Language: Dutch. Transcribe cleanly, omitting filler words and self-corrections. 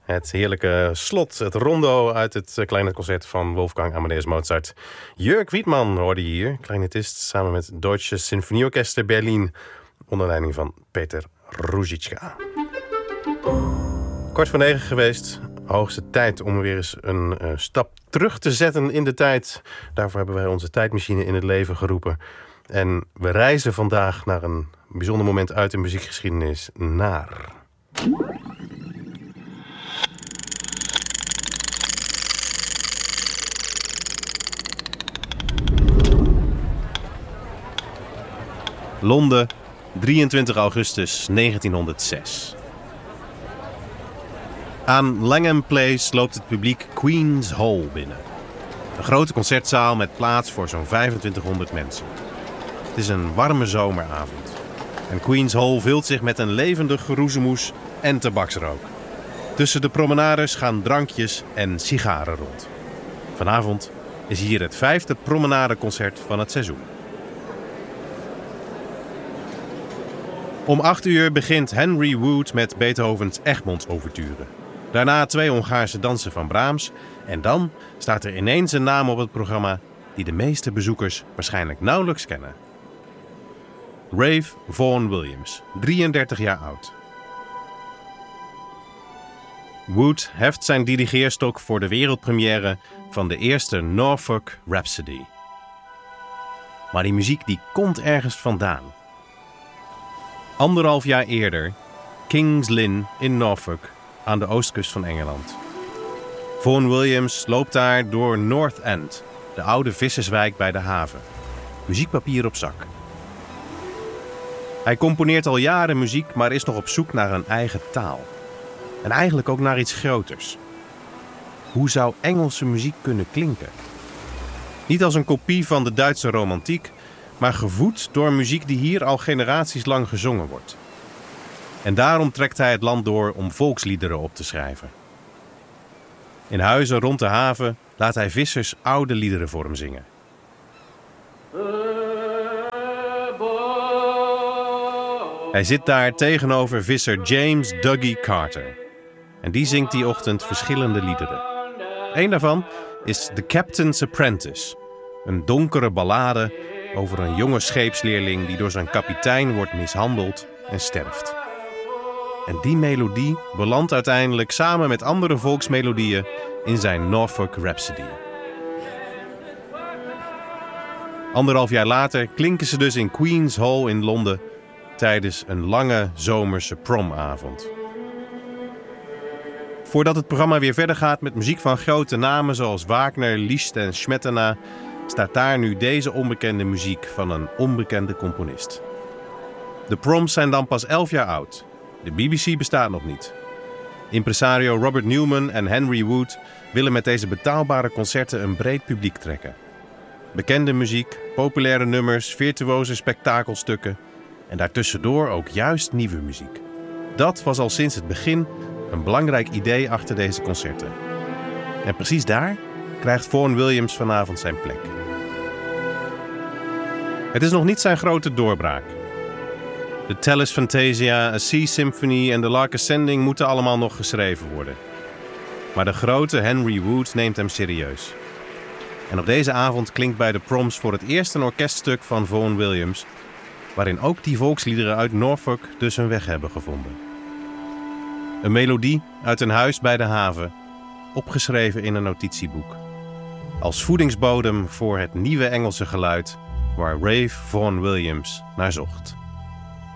Het heerlijke slot, het rondo uit het kleinetconcert van Wolfgang Amadeus Mozart. Jörg Wiedmann hoorde je hier, kleinetist, samen met het Deutsche Sinfonieorchester Berlin, onder leiding van Peter Ruzicka. 8:45 geweest. Hoogste tijd om weer eens een stap terug te zetten in de tijd. Daarvoor hebben wij onze tijdmachine in het leven geroepen. En we reizen vandaag naar een bijzonder moment uit de muziekgeschiedenis naar... Londen, 23 augustus 1906. Aan Langham Place loopt het publiek Queen's Hall binnen. Een grote concertzaal met plaats voor zo'n 2500 mensen. Het is een warme zomeravond. En Queen's Hall vult zich met een levendig geroezemoes en tabaksrook. Tussen de promenades gaan drankjes en sigaren rond. Vanavond is hier het 5e promenadeconcert van het seizoen. Om 8 uur begint Henry Wood met Beethovens Egmont-ouverture. Daarna 2 Hongaarse dansen van Brahms. En dan staat er ineens een naam op het programma die de meeste bezoekers waarschijnlijk nauwelijks kennen. Ralph Vaughan Williams, 33 jaar oud. Wood heft zijn dirigeerstok voor de wereldpremière van de eerste Norfolk Rhapsody. Maar die muziek die komt ergens vandaan. 1,5 jaar eerder, King's Lynn in Norfolk, aan de oostkust van Engeland. Vaughan Williams loopt daar door North End, de oude visserswijk bij de haven. Muziekpapier op zak. Hij componeert al jaren muziek, maar is nog op zoek naar een eigen taal. En eigenlijk ook naar iets groters. Hoe zou Engelse muziek kunnen klinken? Niet als een kopie van de Duitse romantiek, maar gevoed door muziek die hier al generaties lang gezongen wordt. En daarom trekt hij het land door om volksliederen op te schrijven. In huizen rond de haven laat hij vissers oude liederen voor hem zingen. Hij zit daar tegenover visser James Dougie Carter. En die zingt die ochtend verschillende liederen. Eén daarvan is The Captain's Apprentice. Een donkere ballade over een jonge scheepsleerling die door zijn kapitein wordt mishandeld en sterft. En die melodie belandt uiteindelijk samen met andere volksmelodieën in zijn Norfolk Rhapsody. 1,5 jaar later klinken ze dus in Queen's Hall in Londen tijdens een lange zomerse promavond. Voordat het programma weer verder gaat met muziek van grote namen zoals Wagner, Liszt en Smetana, staat daar nu deze onbekende muziek van een onbekende componist. De proms zijn dan pas 11 jaar oud. De BBC bestaat nog niet. Impresario Robert Newman en Henry Wood willen met deze betaalbare concerten een breed publiek trekken. Bekende muziek, populaire nummers, virtuoze spektakelstukken en daartussendoor ook juist nieuwe muziek. Dat was al sinds het begin een belangrijk idee achter deze concerten. En precies daar krijgt Vaughan Williams vanavond zijn plek. Het is nog niet zijn grote doorbraak. De Tellus Fantasia, A Sea Symphony en The Lark Ascending moeten allemaal nog geschreven worden. Maar de grote Henry Wood neemt hem serieus. En op deze avond klinkt bij de proms voor het eerst een orkeststuk van Vaughan Williams, waarin ook die volksliederen uit Norfolk dus hun weg hebben gevonden. Een melodie uit een huis bij de haven, opgeschreven in een notitieboek. Als voedingsbodem voor het nieuwe Engelse geluid waar Ralph Vaughan Williams naar zocht.